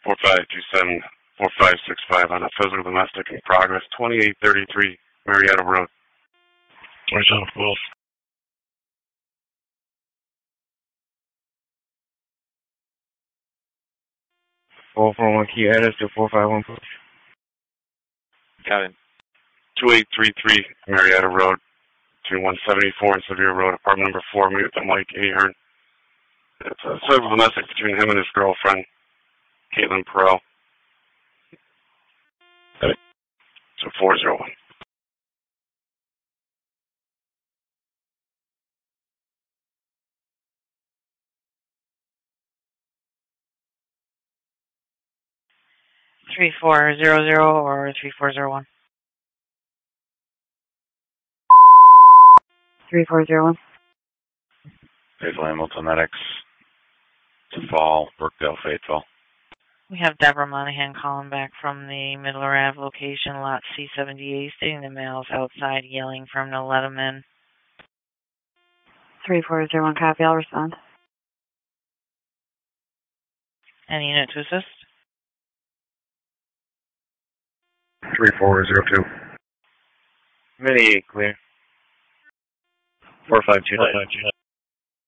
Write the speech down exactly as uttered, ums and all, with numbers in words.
four five two seven, four five six five on a physical domestic in progress, twenty-eight thirty-three Marietta Road. twenty-seven Wolf. four four one key address to four five one push. Got it. twenty-eight thirty-three Marietta Road, between one seventy-four and Sevier Road, apartment number four, meet with Mike Ahern. It's a physical domestic between him and his girlfriend, Caitlin Perel. Got it. So four zero one. three four zero zero or three four zero one? three four zero one. Faithful Hamilton Medics. To Fall, Brookdale Faithful. We have Deborah Monahan calling back from the Midler Ave location, lot C seventy-eight, stating the male's outside yelling for him to let him in. three four zero one, copy, I'll respond. Any unit to assist? three four zero two. Mini eight clear. four five two nine.